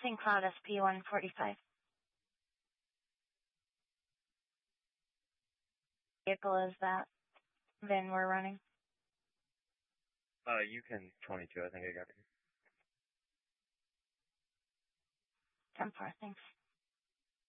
St. Cloud SP-145. Vehicle is that VIN we're running? Yukon 22, I think I got it. 10-4, thanks.